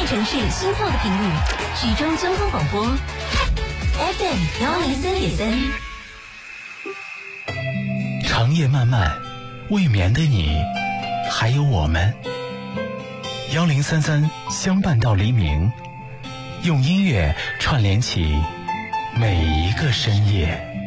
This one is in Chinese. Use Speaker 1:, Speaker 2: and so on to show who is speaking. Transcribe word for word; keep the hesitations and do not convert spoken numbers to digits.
Speaker 1: 电城市心跳的频率，徐州交通广播 F M 幺零三点三。
Speaker 2: 长夜漫漫，未眠的你，还有我们。幺零三三相伴到黎明，用音乐串联起每一个深夜。